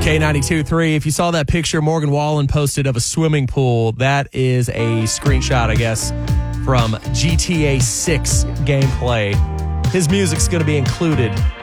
K92.3. If you saw that picture Morgan Wallen posted of a swimming pool, that is a screenshot, I guess, from GTA 6 gameplay. His music's going to be included